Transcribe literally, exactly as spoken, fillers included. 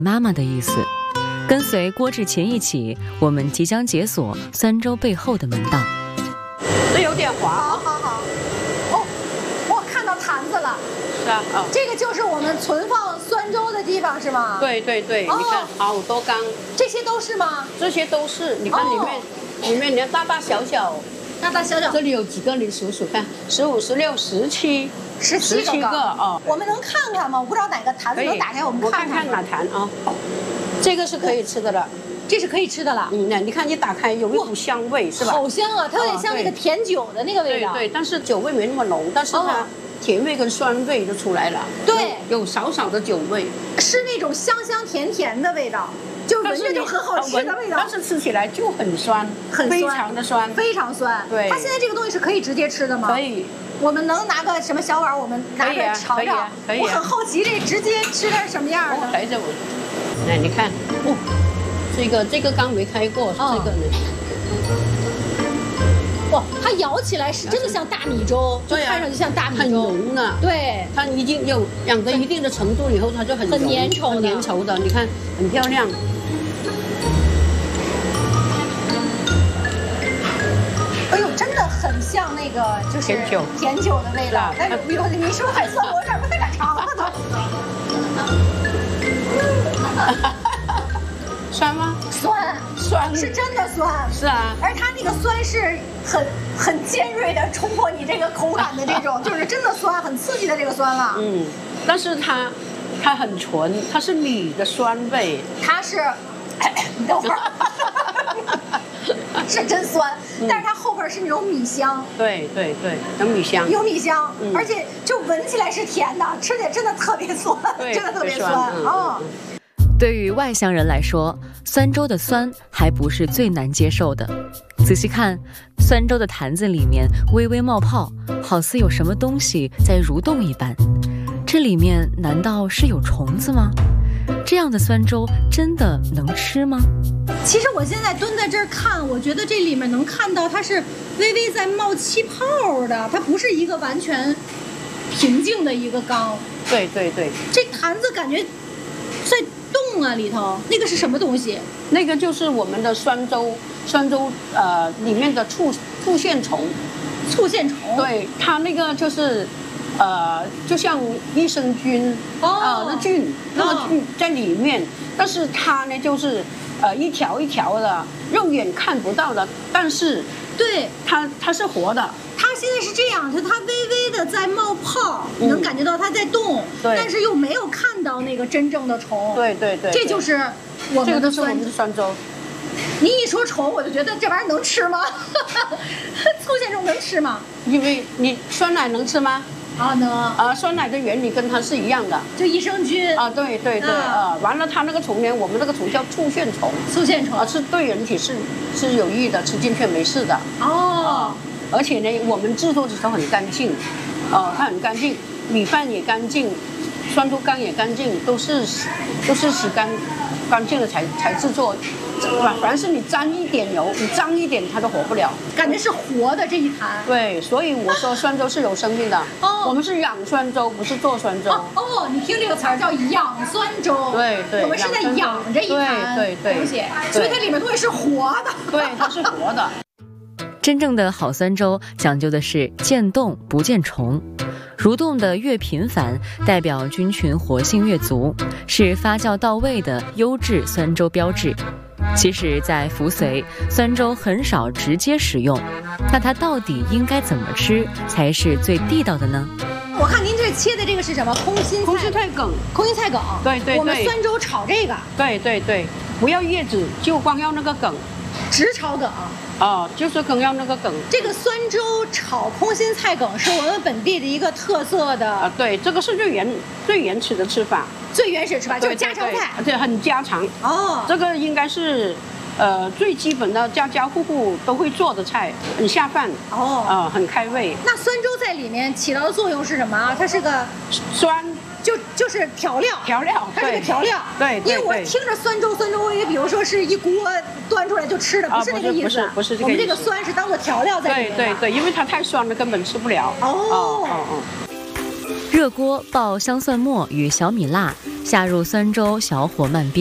妈妈的意思。跟随郭志勤一起，我们即将解锁酸粥背后的门道。 这有点滑。 好好好。哦，我看到坛子了。 是啊，哦， 这个就是我们存放酸粥的地方是吗？ 对对对， 哦、 你看好多缸。 这些都是吗？ 这些都是，你看里面，哦、里面你看大大小小。 大大小小。 这里有几个？你数数看，十五、十六、十七。 十七个哦， 我们能看看吗？我不知道哪个坛子能打开，我们看看。我看看哪坛啊？这个是可以吃的了， 这是可以吃的了。 嗯，那你看一打开有一股香味，是吧？ 好香啊，它有点像那个甜酒的那个味道。 对对，但是酒味没那么浓，但是它甜味跟酸味就出来了。 对， 有少少的酒味， 是那种香香甜甜的味道，就闻着就很好吃的味道。 但是吃起来就很酸， 很非常的酸， 非常酸。 对， 它现在这个东西是可以直接吃的吗？ 可以。 我们能拿个什么小碗，我们拿出来尝尝。 可以啊， 我很好奇这直接吃的是什么样的。 来着我，来你看，哦，这个这个刚没开过，这个呢。 哇，它咬起来是真的像大米粥，就看上去像大米粥。 很浓的。对，它已经有养到一定的程度以后，它就很很粘稠， 很粘稠的。你看，很漂亮。 哎呦，真的很像那个就是甜酒甜酒的味道。但是不用，你说很酸，我有点不太敢尝了都。 酸吗？ 酸， 酸是真的酸。 是啊， 而它那个酸是很很尖锐的，冲破你这个口感的这种，就是真的酸，很刺激的这个酸了。 嗯，但是它它很纯，它是米的酸味。 它是，你等会儿。是真酸，但是它后边是那种米香。 对对对，有米香， 有米香，嗯、而且就闻起来是甜的，吃起来真的特别酸，真的特别酸啊。哦、 对于外乡人来说，酸粥的酸还不是最难接受的。仔细看，酸粥的坛子里面微微冒泡，好似有什么东西在蠕动一般。这里面难道是有虫子吗？这样的酸粥真的能吃吗？ 其实我现在蹲在这儿看，我觉得这里面能看到它是微微在冒气泡的，它不是一个完全平静的一个缸。 对对对， 这坛子感觉在动啊，里头那个是什么东西？ 那个就是我们的酸粥，酸粥呃里面的醋醋线虫。 醋线虫。 对，它那个就是。呃，就像益生菌，哦、呃，那菌，那个菌在里面，哦、但是它呢，就是呃一条一条的，肉眼看不到的，但是对它它是活的。 它现在是这样，它它微微的在冒泡，嗯、能感觉到它在动， 对， 但是又没有看到那个真正的虫。 对对 对, 对，这就是我们的酸这个酸粥。 你一说虫，我就觉得这玩意儿能吃吗？醋线虫能吃吗？ 因为你酸奶能吃吗？ 啊，能啊，酸奶的原理跟它是一样的， 就益生菌啊，对对对啊，完了它那个虫呢，我们那个虫叫醋线虫， 醋线虫啊，是对人体是是有益的，吃进去没事的哦， 而且呢，我们制作的时候很干净，呃，它很干净，米饭也干净，酸粥缸也干净，都是都是洗干干净了才才制作。凡是你沾一点油，你脏一点，它都活不了。 感觉是活的这一坛。 对，所以我说酸粥是有生命的。哦，我们是养酸粥，不是做酸粥。 哦，哦你听这个词儿叫养酸粥。 对对， 我们是在养这一坛对对东西，所以它里面东西是活的。 对，它是活的。 真正的好酸粥讲究的是见动不见虫，蠕动的越频繁，代表菌群活性越足，是发酵到位的优质酸粥标志。其实在福绥，酸粥很少直接食用，那它到底应该怎么吃才是最地道的呢？ 我看您这切的这个是什么？空心菜。 空心菜梗。 空心菜梗。 对对对。 我们酸粥炒这个。 对对对，不要叶子，就光要那个梗。 只炒梗。 哦，就是光要那个梗。 这个酸粥炒空心菜梗是我们本地的一个特色的。 啊，对，这个是最原最原始的吃法。 最原始吃法就是家常菜， 而且很家常哦。 这个应该是，呃，最基本的家家户户都会做的菜，很下饭哦，啊、呃，很开胃。 那酸粥在里面起到的作用是什么？它是个酸， 就就是调料， 调料， 它是个调料。 对，对因为我听着酸粥，酸粥我也比如说是一锅端出来就吃的，不是那个意思， 不是不是这个意思。 我们这个酸是当做调料在里面。 对对对，因为它太酸了，根本吃不了。 哦哦哦。 热锅爆香蒜末与小米辣，下入酸粥，小火慢煸。